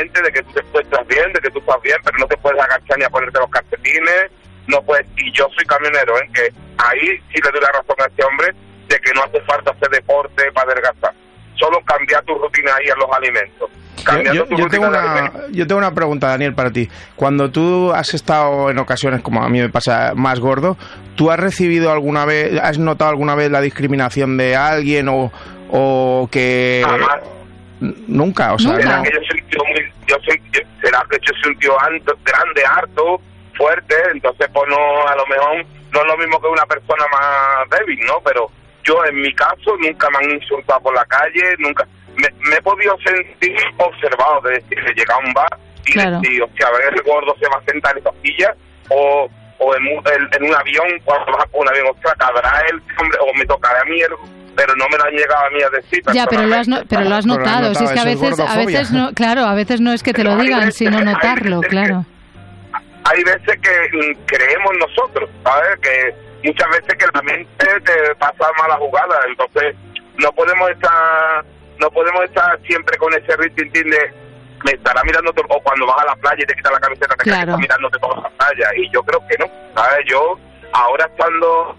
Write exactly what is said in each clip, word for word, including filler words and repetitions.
mentalmente de que tú, tú estás bien, de que tú estás bien, pero no te puedes agachar ni a ponerte los calcetines, no puedes, y yo soy camionero, en que ahí sí le doy la razón a este hombre de que no hace falta hacer deporte para adelgazar, solo cambiar tu rutina ahí en los alimentos. Yo, yo, yo, tengo una, yo tengo una pregunta, Daniel, para ti. Cuando tú has estado en ocasiones, como a mí me pasa, más gordo, ¿tú has recibido alguna vez, has notado alguna vez la discriminación de alguien o, o que... Jamás. Nunca, o sea... ¿Será No. que yo soy un tío muy... Yo soy, yo, ¿Será que yo soy un tío alto, grande, harto, fuerte? Entonces, pues no, a lo mejor no es lo mismo que una persona más débil, ¿no? Pero yo, en mi caso, nunca me han insultado por la calle, nunca... Me, me he podido sentir observado, de decir, de llegar a un bar y claro. decir, hostia, a ver, el gordo se va a sentar en esa silla, o, o en, un- en, en un avión, cuando vas por un avión, ostras, cabrá él, hombre, o me tocará a mí, el, pero no me lo han llegado a mí a decir. Ya, pero lo has, no- pero lo has Pero lo has notado. notado, Si es que a eso es veces, a gordofobia. veces no, claro, a veces no es que te lo Pero hay digan, veces sino que- hay notarlo, veces claro. Hay veces que mm, creemos nosotros, ¿sabes? Que muchas veces que la mente te pasa mala jugada, entonces no podemos estar no podemos estar siempre con ese rintintín de me estará mirando todo, o cuando vas a la playa y te quitas la camiseta te Claro. quedas mirándote toda la playa, y yo creo que no, ¿sabes? Yo ahora estando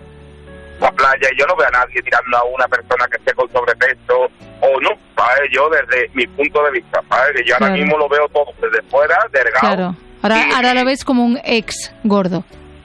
en la playa, yo no veo a nadie tirando a una persona que esté con sobrepeso o no, ¿sabes? Yo desde mi punto de vista, ¿sabes? Que yo ahora Claro. mismo lo veo todo desde fuera, delgado. Claro. Ahora, y- ahora lo ves como un ex gordo.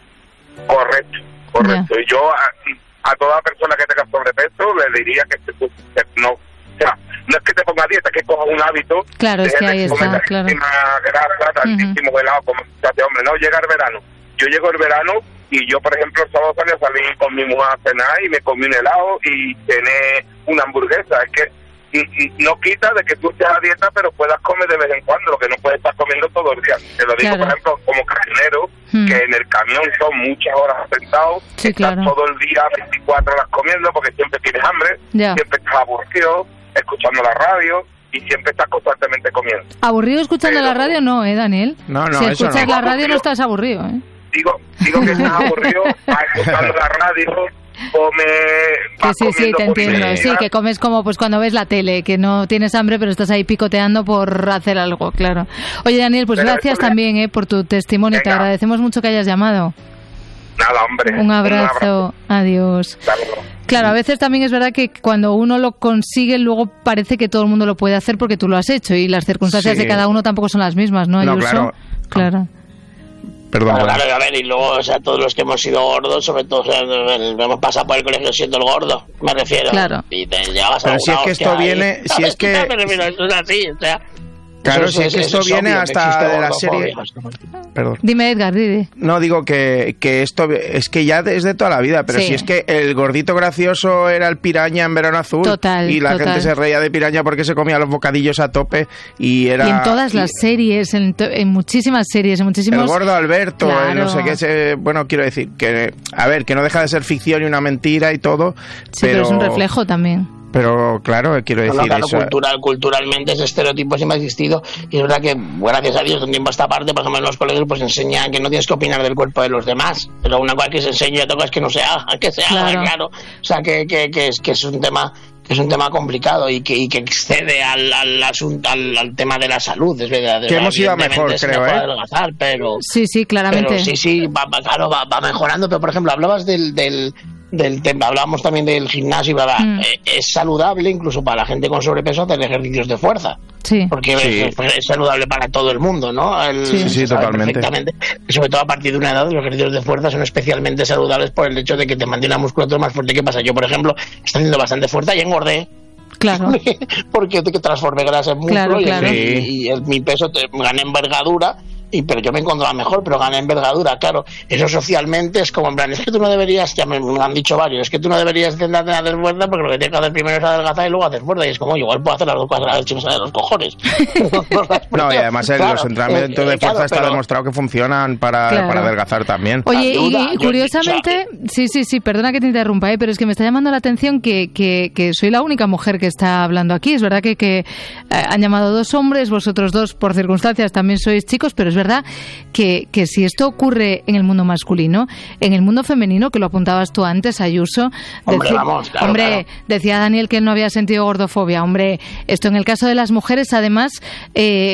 Correcto, correcto. Y yo a, a toda persona que tenga sobrepeso le diría que, se, que no, o sea, no es que te ponga dieta, es que coja un hábito. Claro, es deje que de ahí comer está, claro. tantísima grasa, tantísimo helado, como este hombre, no llega el verano. Yo llego el verano y yo, por ejemplo, el sábado salí, salí con mi mujer a cenar y me comí un helado y cené una hamburguesa. Es que y- y no quita de que tú estés a dieta, pero puedas comer de vez en cuando, lo que no puedes estar comiendo todo el día. Te lo digo, Claro. por ejemplo, como camionero, Hmm. que en el camión son muchas horas sentados, Sí, estás claro. todo el día veinticuatro horas comiendo porque siempre tienes hambre, Ya. siempre estás aburrido, escuchando la radio y siempre estás constantemente comiendo. Aburrido escuchando Pero- la radio no, ¿eh, Daniel? No, no, si eso escuchas no. la radio no estás aburrido, ¿eh? Digo, digo que estás aburrido, vas escuchando la radio, come... Que vas sí, sí, comiendo te por entiendo. encima. Sí, que comes como pues cuando ves la tele, que no tienes hambre, pero estás ahí picoteando por hacer algo, claro. Oye, Daniel, pues Pero gracias eso me- también eh, por tu testimonio. Te Venga. agradecemos mucho que hayas llamado. Nada, hombre. Un abrazo. Adiós. Hasta luego. Claro, a veces también es verdad que cuando uno lo consigue, luego parece que todo el mundo lo puede hacer porque tú lo has hecho y las circunstancias Sí. de cada uno tampoco son las mismas, ¿no, No, Ayuso? claro. Claro. Perdón. Claro, perdón. claro, a ver, y luego, o sea, todos los que hemos sido gordos, sobre todo, o sea, hemos pasado por el colegio siendo el gordo, me refiero. Claro. Y te llevas a Pero una si es que esto hostia viene- ahí. si es que- Me refiero, esto es así, o sea... Claro, eso si es que esto viene obvio que hasta existe de la gordofobia. serie- Perdón. Dime, Edgar, dime. No, digo que, que esto es que ya es de toda la vida, pero Sí. si es que el gordito gracioso era el piraña en Verano Azul. Total, y la total. gente se reía de piraña porque se comía los bocadillos a tope y era... Y en todas las y- series, en, to- en muchísimas series, en muchísimos... El gordo Alberto, Claro. el no sé qué, se- bueno, quiero decir que, a ver, que no deja de ser ficción y una mentira y todo, Sí, pero es un reflejo también. Pero claro, quiero No, decir no, claro, eso. cultural, culturalmente ese estereotipo siempre ha existido y es verdad que, gracias a Dios, de un tiempo a esta parte, por ejemplo, en los colegios pues enseñan que no tienes que opinar del cuerpo de los demás, pero una cosa que se enseña y otra cosa es que no se haga, que se haga, Claro. claro. O sea, que, que, que, es, que es un tema que es un tema complicado y que, y que excede al, al asunto, al, al tema de la salud, es verdad. Que hemos ido a Evidentemente mejor, se creo, puede ¿eh? adelgazar, pero... Sí, sí, claramente. Pero sí, sí, va, va- claro, va, va mejorando. Pero, por ejemplo, hablabas del, del, del tema, hablábamos también del gimnasio, bla, bla. Mm. Eh, es saludable incluso para la gente con sobrepeso hacer ejercicios de fuerza. Sí. Porque Sí. es, es saludable para todo el mundo, ¿no? El- Sí. Sí, sí, se sabe totalmente. perfectamente. Y sobre todo a partir de una edad, los ejercicios de fuerza son especialmente saludables por el hecho de que te mantiene la musculatura más fuerte. ¿Qué pasa? Yo, por ejemplo, estoy haciendo bastante fuerza y engordé. Claro. Porque te transformé grasa en músculo Claro, y, claro. y- y el- mi peso te, gané envergadura. Y, pero yo me encontraba mejor, pero gané envergadura, claro. Eso socialmente es como en plan, es que tú no deberías, ya me, me lo han dicho varios, es que tú no deberías intentarte hacer fuerza porque lo que tienes que hacer primero es adelgazar y luego hacer fuerza. Y es como, igual puedo hacer las dos cosas a la vez si me sale de los cojones. No, y además en Claro, los entrenamientos eh, de eh, claro, fuerza está pero- demostrado que funcionan para, Claro. para adelgazar también. Oye, Sin duda, y, y yo- curiosamente, sí, sí, sí, perdona que te interrumpa, ¿eh? pero es que me está llamando la atención que, que, que soy la única mujer que está hablando aquí. Es verdad que, que eh, han llamado dos hombres, vosotros dos por circunstancias también sois chicos, pero es verdad que, que si esto ocurre en el mundo masculino, en el mundo femenino, que lo apuntabas tú antes, Ayuso, Hombre, decir- vamos, claro, hombre, claro. decía Daniel que él no había sentido gordofobia. Hombre, esto en el caso de las mujeres, además... Eh,